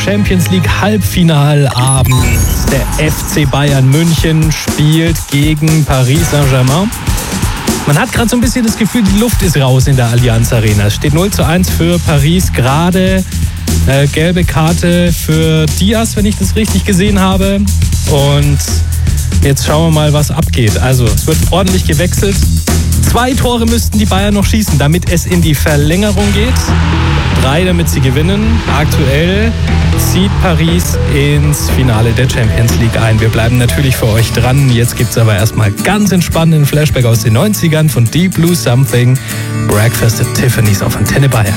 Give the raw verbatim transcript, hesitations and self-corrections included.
Champions League Halbfinalabend. Der F C Bayern München spielt gegen Paris Saint-Germain. Man hat gerade so ein bisschen das Gefühl, die Luft ist raus in der Allianz Arena. Es steht null zu eins für Paris. Gerade äh, gelbe Karte für Diaz, wenn ich das richtig gesehen habe. Und jetzt schauen wir mal, was abgeht. Also es wird ordentlich gewechselt. Zwei Tore müssten die Bayern noch schießen, damit es in die Verlängerung geht. Drei, damit sie gewinnen. Aktuell zieht Paris ins Finale der Champions League ein. Wir bleiben natürlich für euch dran. Jetzt gibt es aber erstmal ganz entspannenden Flashback aus den neunzigern von Deep Blue Something. Breakfast at Tiffany's auf Antenne Bayern.